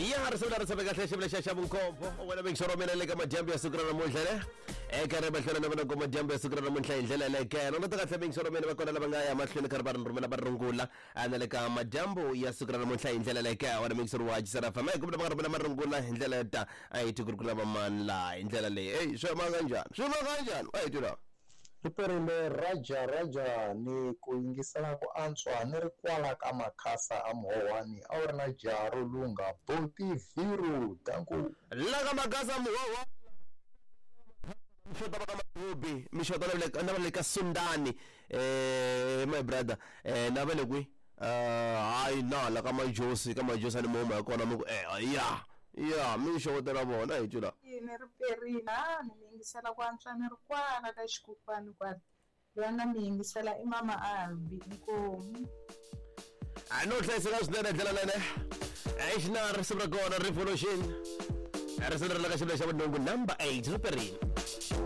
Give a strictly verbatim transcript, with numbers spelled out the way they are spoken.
Ya risula ri sabeka hle xivile xa xa vunkombo wena mikixoro mina le ka madyambu ya siku ra namuntlha le eka ri mahlweni na vona ku madyambu ya siku ra namuntlha hi ndlela leyi ke no ta kahle mikixoro mina va kona lava nga ya mahlweni karhi va ri rhumela va rungula ana le ka madyambu ya siku ra namuntlha hi ndlela leyi ke wena mikixoro wa jisara fama hi ku va rhumela marungula hi ndlela ta a hi tikurikula va mani la hi ndlela leyi hey swi ma kanjani swi ma kanjani wa hi tula Riperile Raja Raja ni ku yingisela ku antswa ni ri kwala ka makhasa a Mhohwani a wu ri na jaha ro lunga Boti Viru tanku la ka makhasa Mhohwani mishota ka mabubi mishota na le ka Sundani eh my brother eh na vele kwi ah hayi na la ka majosi ka majosi ni moma yakona muku eh ya ya mishota ra vona hi tula ni ri perina ni yingisela ku antswa ni ri kwala ka xikupani kwala lana mi yingisela i mama Albi inkomu a no hlayiseka swinene ndlela lene a xina risimu ra kona revolution a risimu ra la ka xivile xa vanhungu number eight ri perina